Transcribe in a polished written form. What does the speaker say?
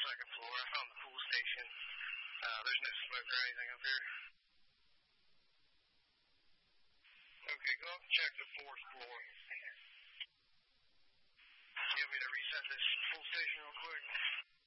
second floor. I found the pool station. There's no smoke or anything up here. Okay, go up and check the fourth floor. You want me to reset this pool station real quick?